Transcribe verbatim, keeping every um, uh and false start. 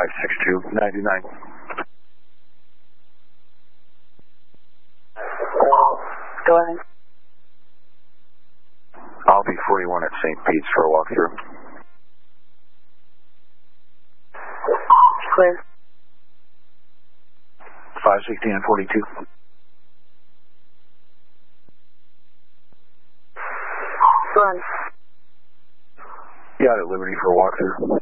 five six two ninety-nine. Go ahead. I'll be forty-one at Saint Pete's for a walkthrough. Clear. five sixteen and forty-two. Go ahead. You out at Liberty for a walkthrough?